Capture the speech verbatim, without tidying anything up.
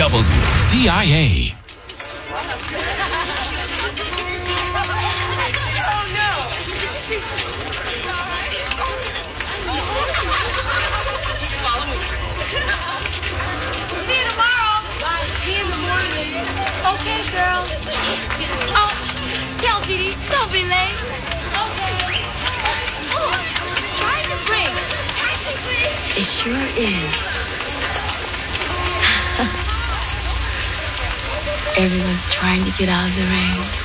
W D I A. See you tomorrow. Bye. See you in the morning. Okay, girl. Oh, tell Dee Dee, don't be late. Okay. Oh, it's starting to break. It sure is. Everyone's trying to get out of the rain.